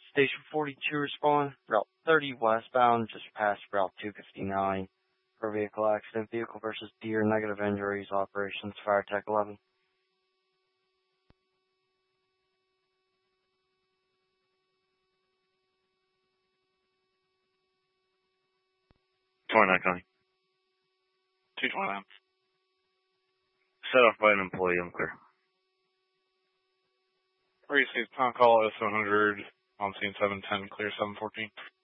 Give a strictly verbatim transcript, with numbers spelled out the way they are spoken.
Station forty-two respond. Route thirty westbound, just past Route two fifty-nine. For vehicle accident, vehicle versus deer, negative injuries, operations, Fire Tech eleven. twenty-nine County. two twenty-nine. Set off by an employee, I'm clear. Received con call S one hundred on scene seven ten, clear seven fourteen.